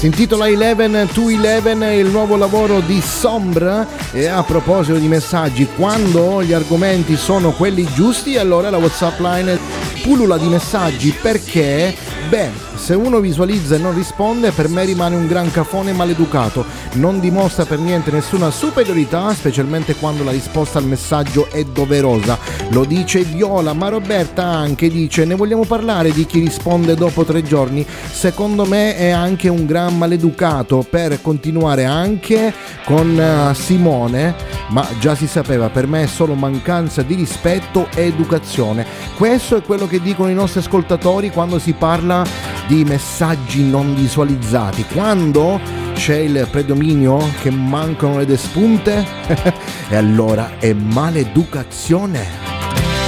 Si intitola 11 to 11, il nuovo lavoro di Sombra. E a proposito di messaggi, quando gli argomenti sono quelli giusti, allora la WhatsApp line pullula di messaggi, perché se uno visualizza e non risponde, per me rimane un gran cafone maleducato, non dimostra per niente nessuna superiorità, specialmente quando la risposta al messaggio è doverosa. Lo dice Viola, ma Roberta anche dice: ne vogliamo parlare di chi risponde dopo 3 giorni? Secondo me è anche un gran maleducato. Per continuare anche con Simone, ma già si sapeva, per me è solo mancanza di rispetto e educazione. Questo è quello che dicono i nostri ascoltatori quando si parla di messaggi non visualizzati, quando c'è il predominio che mancano le despunte e allora è maleducazione.